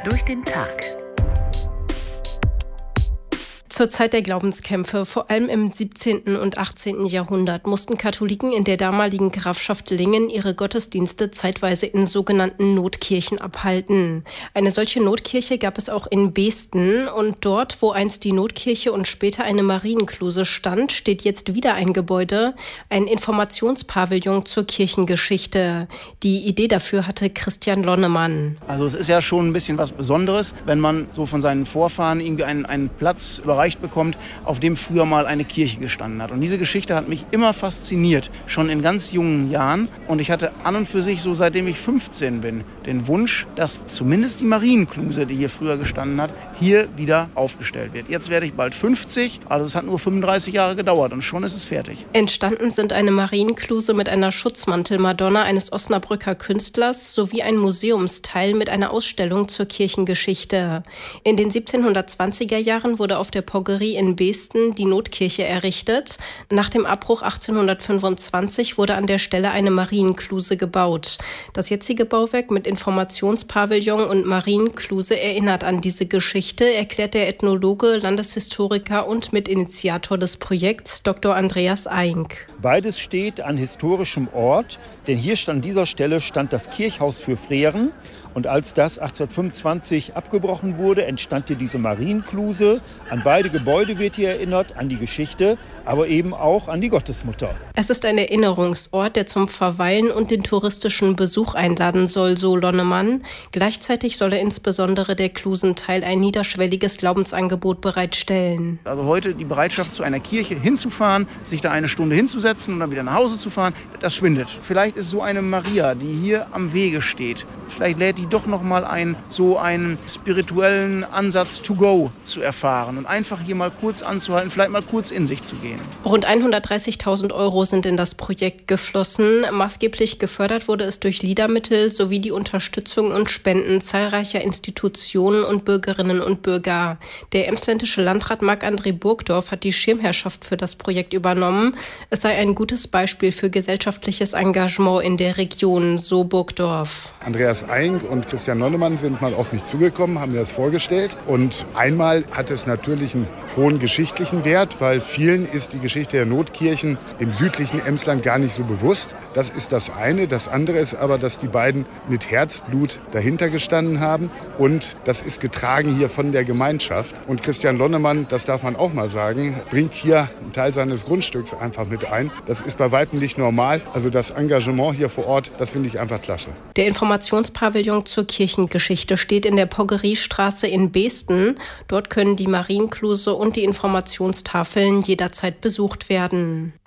durch den Tag. Zur Zeit der Glaubenskämpfe, vor allem im 17. und 18. Jahrhundert, mussten Katholiken in der damaligen Grafschaft Lingen ihre Gottesdienste zeitweise in sogenannten Notkirchen abhalten. Eine solche Notkirche gab es auch in Beesten und dort, wo einst die Notkirche und später eine Marienkluse stand, steht jetzt wieder ein Gebäude, ein Informationspavillon zur Kirchengeschichte. Die Idee dafür hatte Christian Lonnemann. Also es ist ja schon ein bisschen was Besonderes, wenn man so von seinen Vorfahren irgendwie einen Platz überreicht bekommt, auf dem früher mal eine Kirche gestanden hat. Und diese Geschichte hat mich immer fasziniert, schon in ganz jungen Jahren. Und ich hatte an und für sich, so seitdem ich 15 bin, den Wunsch, dass zumindest die Marienkluse, die hier früher gestanden hat, hier wieder aufgestellt wird. Jetzt werde ich bald 50, also es hat nur 35 Jahre gedauert und schon ist es fertig. Entstanden sind eine Marienkluse mit einer Schutzmantelmadonna eines Osnabrücker Künstlers sowie ein Museumsteil mit einer Ausstellung zur Kirchengeschichte. In den 1720er Jahren wurde auf der Poggerie in Beesten die Notkirche errichtet. Nach dem Abbruch 1825 wurde an der Stelle eine Marienkluse gebaut. Das jetzige Bauwerk mit Informationspavillon und Marienkluse erinnert an diese Geschichte, erklärt der Ethnologe, Landeshistoriker und Mitinitiator des Projekts Dr. Andreas Eink. Beides steht an historischem Ort, denn hier an dieser Stelle stand das Kirchhaus für Freren. Und als das 1825 abgebrochen wurde, entstand hier diese Marienkluse. An beide Gebäude wird hier erinnert, an die Geschichte, aber eben auch an die Gottesmutter. Es ist ein Erinnerungsort, der zum Verweilen und den touristischen Besuch einladen soll, so Lonnemann. Gleichzeitig soll er insbesondere der Klusenteil ein niederschwelliges Glaubensangebot bereitstellen. Also heute die Bereitschaft, zu einer Kirche hinzufahren, sich da eine Stunde hinzusetzen und dann wieder nach Hause zu fahren, das schwindet. Vielleicht ist so eine Maria, die hier am Wege steht, vielleicht lädt die doch noch mal einen spirituellen Ansatz to go zu erfahren und einfach hier mal kurz anzuhalten, vielleicht mal kurz in sich zu gehen. Rund 130.000 € sind in das Projekt geflossen. Maßgeblich gefördert wurde es durch LIDA-Mittel sowie die Unterstützung und Spenden zahlreicher Institutionen und Bürgerinnen und Bürger. Der emsländische Landrat Marc-André Burgdorf hat die Schirmherrschaft für das Projekt übernommen. Es sei ein gutes Beispiel für gesellschaftliches Engagement in der Region, so Burgdorf. Andreas Eink und Christian Lonnemann sind mal auf mich zugekommen, haben mir das vorgestellt. Und einmal hat es natürlich einen hohen geschichtlichen Wert, weil vielen ist die Geschichte der Notkirchen im südlichen Emsland gar nicht so bewusst. Das ist das eine. Das andere ist aber, dass die beiden mit Herzblut dahinter gestanden haben. Und das ist getragen hier von der Gemeinschaft. Und Christian Lonnemann, das darf man auch mal sagen, bringt hier einen Teil seines Grundstücks einfach mit ein. Das ist bei weitem nicht normal. Also das Engagement hier vor Ort, das finde ich einfach klasse. Der Informationspavillon zur Kirchengeschichte steht in der Poggeriestraße in Beesten. Dort können die Marienkluse und die Informationstafeln jederzeit besucht werden.